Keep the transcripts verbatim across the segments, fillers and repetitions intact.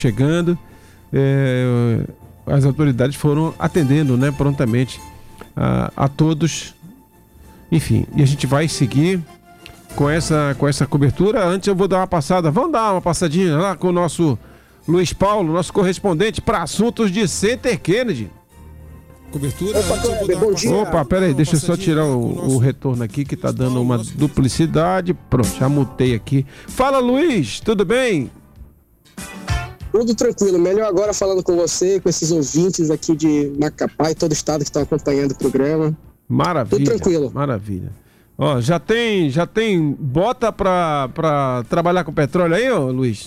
chegando, é, as autoridades foram atendendo, né, prontamente a, a todos. Enfim, e a gente vai seguir com essa, com essa cobertura. Antes eu vou dar uma passada, vamos dar uma passadinha lá com o nosso Luiz Paulo, nosso correspondente para assuntos de Center Kennedy. Cobertura. Opa, Kleber, bom dia. Opa, peraí, deixa eu só tirar o, o retorno aqui que tá dando uma duplicidade. Pronto, já mutei aqui. Fala, Luiz, tudo bem? Tudo tranquilo, melhor agora falando com você, com esses ouvintes aqui de Macapá e todo o estado que estão acompanhando o programa. Maravilha. Tudo tranquilo. Maravilha. Ó, já tem, já tem bota pra, pra trabalhar com petróleo aí, ô Luiz?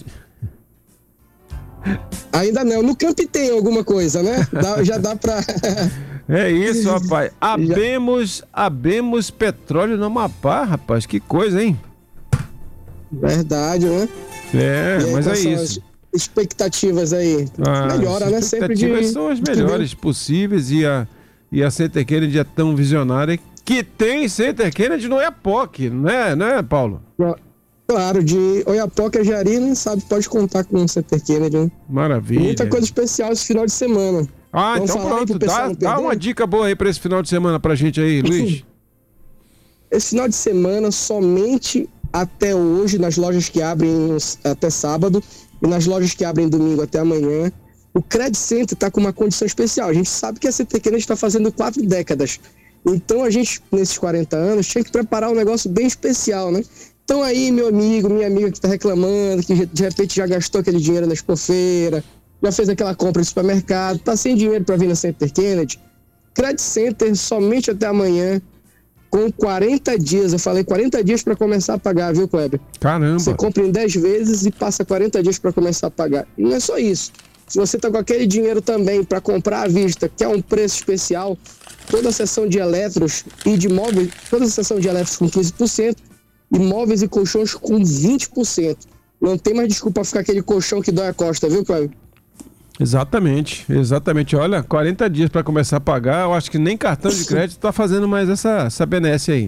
Ainda não, no campo tem alguma coisa, né? Dá, já dá pra... É isso, rapaz. Abemos, abemos petróleo no Amapá, rapaz. Que coisa, hein? Verdade, né? É, aí, mas é isso. Expectativas aí. Ah, Melhora, né? Sempre de... expectativas são as melhores possíveis e a, e a Center Kennedy é tão visionária que tem Center Kennedy no Oiapoque, né, né, Paulo? Claro, de Oiapoque a Jari, sabe, pode contar com o Center Kennedy, né? Maravilha. Muita coisa especial esse final de semana. Ah, Vamos então pronto, dá, dá uma dica boa aí pra esse final de semana pra gente aí, Luiz. Esse final de semana, somente até hoje, nas lojas que abrem até sábado e nas lojas que abrem domingo até amanhã, o Credit Center está com uma condição especial. A gente sabe que a Center Kennedy está fazendo quatro décadas. Então a gente, nesses quarenta anos, tinha que preparar um negócio bem especial, né? Então aí, meu amigo, minha amiga que está reclamando, que de repente já gastou aquele dinheiro na expofeira, já fez aquela compra no supermercado, tá sem dinheiro para vir na Center Kennedy, Credit Center somente até amanhã, com quarenta dias, eu falei quarenta dias para começar a pagar, viu, Kleber? Caramba! Você compra em dez vezes e passa quarenta dias para começar a pagar. E não é só isso. Se você tá com aquele dinheiro também para comprar à vista, que é um preço especial, toda a seção de eletros e de móveis, toda a seção de eletros com quinze por cento e móveis e colchões com vinte por cento. Não tem mais desculpa ficar aquele colchão que dói a costa, viu, Kleber? Exatamente, exatamente. Olha, quarenta dias para começar a pagar, eu acho que nem cartão de crédito tá fazendo mais essa, essa benesse aí.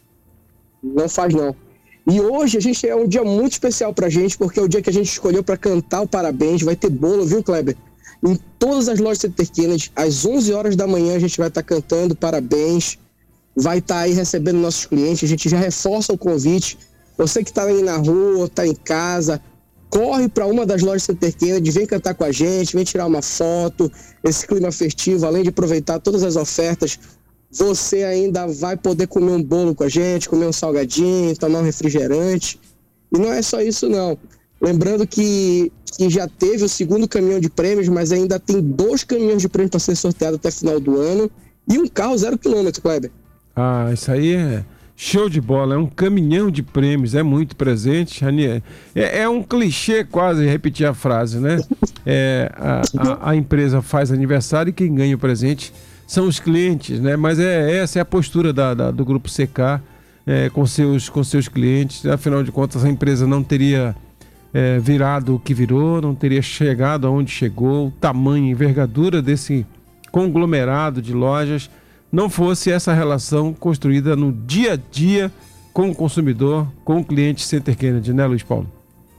Não faz, não. E hoje a gente é um dia muito especial pra gente, porque é o dia que a gente escolheu para cantar o parabéns. Vai ter bolo, viu, Kleber? Em todas as lojas Center Kennedy, às onze horas da manhã a gente vai estar tá cantando parabéns. Vai estar tá aí recebendo nossos clientes. A gente já reforça o convite. Você que tá aí na rua, tá em casa, corre para uma das lojas Center Kennedy, vem cantar com a gente, vem tirar uma foto. Esse clima festivo, além de aproveitar todas as ofertas, você ainda vai poder comer um bolo com a gente, comer um salgadinho, tomar um refrigerante. E não é só isso, não. Lembrando que, que já teve o segundo caminhão de prêmios, mas ainda tem dois caminhões de prêmios para ser sorteado até final do ano e um carro zero quilômetro, Kleber. Ah, isso aí é show de bola, é um caminhão de prêmios, é muito presente. É, é um clichê quase repetir a frase, né? É, a, a, a empresa faz aniversário e quem ganha o presente são os clientes, né? Mas é, essa é a postura da, da, do Grupo C K é, com, seus, com seus clientes. Afinal de contas, a empresa não teria é, virado o que virou, não teria chegado aonde chegou, o tamanho e envergadura desse conglomerado de lojas, não fosse essa relação construída no dia a dia com o consumidor, com o cliente Center Kennedy, né, Luiz Paulo?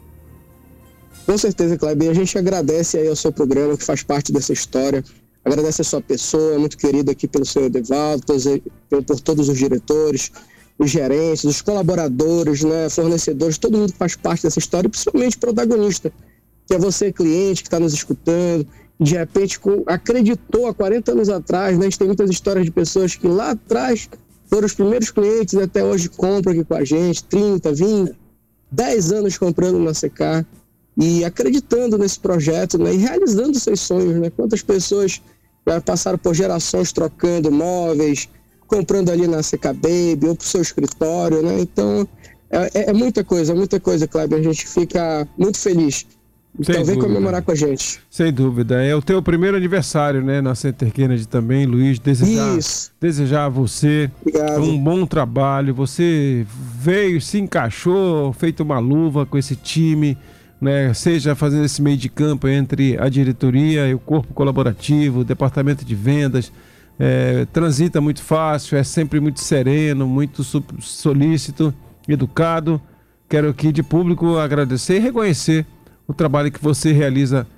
Com certeza, Kleber. A gente agradece aí ao seu programa, que faz parte dessa história. Agradece a sua pessoa, muito querido aqui pelo seu Edevaldo, por, por todos os diretores, os gerentes, os colaboradores, né, fornecedores, todo mundo que faz parte dessa história, e principalmente o protagonista, que é você, cliente, que está nos escutando, de repente com, acreditou há quarenta anos atrás, né? A gente tem muitas histórias de pessoas que lá atrás foram os primeiros clientes e até hoje compram aqui com a gente, trinta, vinte, dez anos comprando na C K e acreditando nesse projeto, né? E realizando seus sonhos, né? Quantas pessoas já passaram por gerações trocando móveis, comprando ali na C K Baby ou pro seu escritório, né? Então é, é muita coisa, muita coisa, Kleber. A gente fica muito feliz. Então Sem vem dúvida. comemorar com a gente. Sem dúvida. É o teu primeiro aniversário, né, na Center Kennedy também, Luiz. Desejar, Isso. desejar a você Obrigado. um bom trabalho. Você veio, se encaixou, feito uma luva com esse time, né? Seja fazendo esse meio de campo entre a diretoria e o corpo colaborativo, o departamento de vendas. É, transita muito fácil, é sempre muito sereno, muito solícito, educado. Quero aqui de público agradecer e reconhecer o trabalho que você realiza